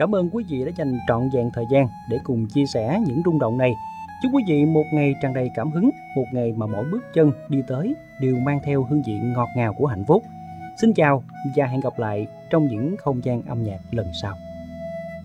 Cảm ơn quý vị đã dành trọn vẹn thời gian để cùng chia sẻ những rung động này. Chúc quý vị một ngày tràn đầy cảm hứng, một ngày mà mỗi bước chân đi tới đều mang theo hương vị ngọt ngào của hạnh phúc. Xin chào và hẹn gặp lại trong những không gian âm nhạc lần sau.